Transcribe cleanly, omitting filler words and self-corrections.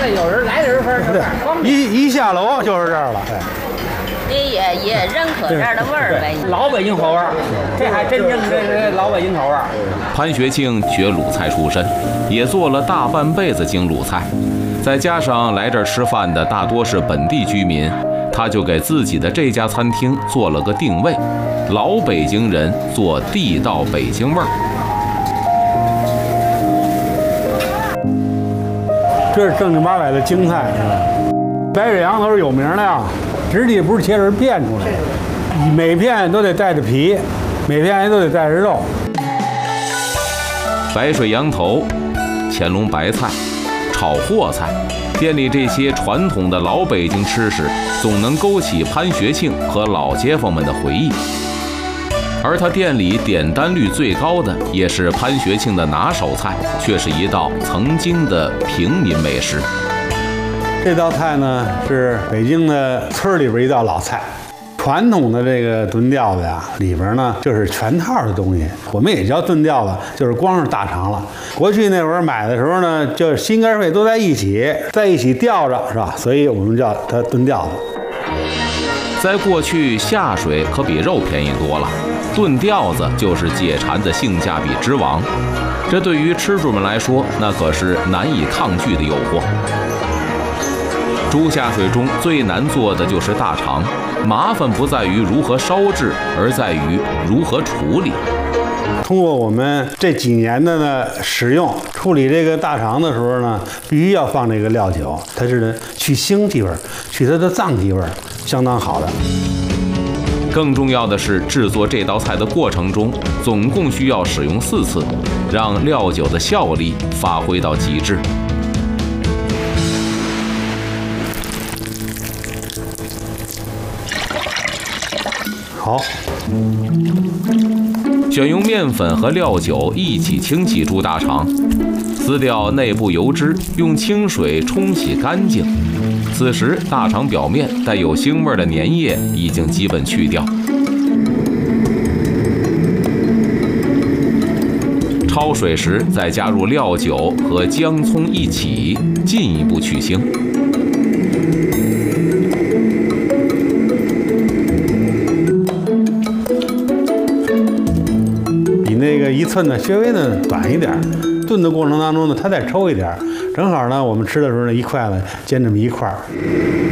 有人来的时候一下楼就是这儿了。 也认可这儿的味儿呗。 老北京口味，这还真正这老北京口味。 潘学庆学鲁菜出身，也做了大半辈子京鲁菜，再加上来这儿吃饭的大多是本地居民，他就给自己的这家餐厅做了个定位：老北京人做地道北京味儿。 这是正经八百的京菜，白水羊头是有名的呀，直隶不是切着片出来的，每片都得带着皮，每片都得带着肉。 白水羊头、乾隆白菜、炒货菜，店里这些传统的老北京吃食，总能勾起潘学庆和老街坊们的回忆。而他店里点单率最高的，也是潘学庆的拿手菜，却是一道曾经的平民美食。 这道菜呢是北京的村里边一道老菜，传统的这个炖吊子呀，里边呢就是全套的东西。我们也叫炖吊子，就是光是大肠了。过去那会儿买的时候呢，就心肝肺都在一起吊着，是吧？所以我们叫它炖吊子。 在过去，下水可比肉便宜多了，炖吊子就是解馋的性价比之王。这对于吃主们来说，那可是难以抗拒的诱惑。猪下水中最难做的就是大肠，麻烦不在于如何烧制，而在于如何处理。 通过我们这几年的呢使用，处理这个大肠的时候呢，必须要放这个料酒，它是去腥气味，去它的脏气味，相当好的。 更重要的是，制作这道菜的过程中，总共需要使用4次，让料酒的效力发挥到极致。 好， 选用面粉和料酒一起清洗猪大肠，撕掉内部油脂，用清水冲洗干净。此时大肠表面带有腥味的粘液已经基本去掉。焯水时再加入料酒和姜葱一起，进一步去腥。 比那个1寸的稍微的短一点，炖的过程当中呢，它再抽一点，正好呢，我们吃的时候呢，一筷子煎这么一块儿。